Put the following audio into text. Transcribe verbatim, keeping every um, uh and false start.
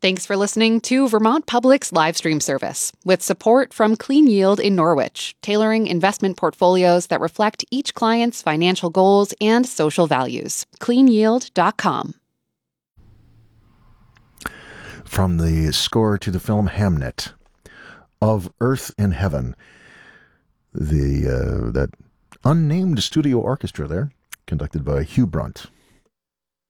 Thanks for listening to Vermont Public's live stream service, with support from Clean Yield in Norwich, tailoring investment portfolios that reflect each client's financial goals and social values. clean yield dot com. From the score to the film Hamnet, Of Earth and Heaven, the uh, that unnamed studio orchestra there, conducted by Hugh Brunt.